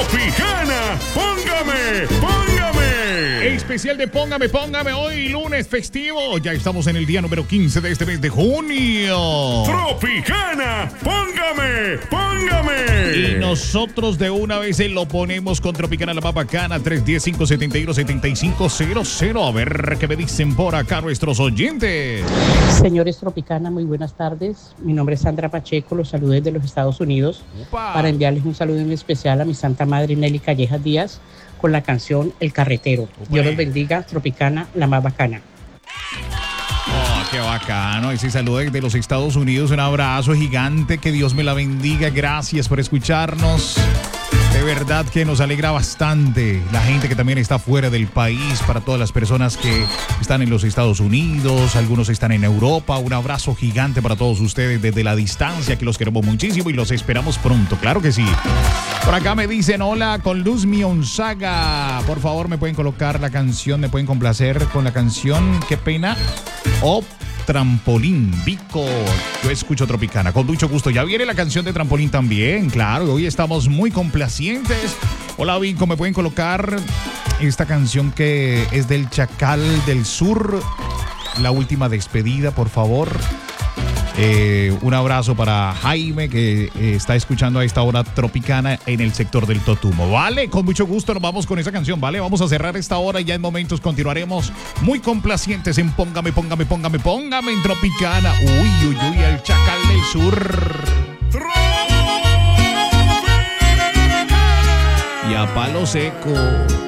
Tropicana, póngame. Especial de Póngame hoy, lunes festivo. Ya estamos en el día número 15 de este mes de junio. Tropicana, póngame. Y nosotros de una vez lo ponemos con Tropicana la más bacana, 310-571-7500. A ver qué me dicen por acá nuestros oyentes. Señores Tropicana, muy buenas tardes. Mi nombre es Sandra Pacheco, los saludo desde los Estados Unidos. Upa. Para enviarles un saludo en especial a mi santa madre Nelly Callejas Díaz con la canción El Carretero. Upa. Dios los bendiga, Tropicana, la más bacana. Oh, qué bacano. Ese saludo de los Estados Unidos. Un abrazo gigante. Que Dios me la bendiga. Gracias por escucharnos. De verdad que nos alegra bastante la gente que también está fuera del país, para todas las personas que están en los Estados Unidos, algunos están en Europa. Un abrazo gigante para todos ustedes desde la distancia, que los queremos muchísimo y los esperamos pronto, claro que sí. Por acá me dicen hola con Luz Mionzaga. Por favor, me pueden colocar la canción, me pueden complacer con la canción Qué pena o Trampolín, Vico. Yo escucho Tropicana con mucho gusto. Ya viene la canción de Trampolín también, claro. Hoy estamos muy complacientes. Hola, Vico, ¿me pueden colocar esta canción que es del Chacal del Sur? La última despedida, por favor. Un abrazo para Jaime, que está escuchando a esta hora Tropicana en el sector del Totumo. Vale, con mucho gusto nos vamos con esa canción, ¿vale? Vamos a cerrar esta hora y ya en momentos continuaremos muy complacientes en Póngame en Tropicana. Uy, el Chacal del Sur. Y a palo seco.